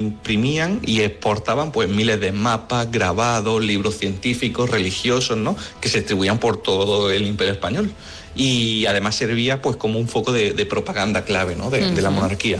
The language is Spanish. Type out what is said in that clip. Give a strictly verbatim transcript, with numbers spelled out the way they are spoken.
imprimían y exportaban pues miles de mapas, grabados, libros científicos, religiosos, ¿no? Que se distribuían por todo el Imperio Español. Y además servía pues como un foco de, de propaganda clave, ¿no? De, uh-huh. de la monarquía.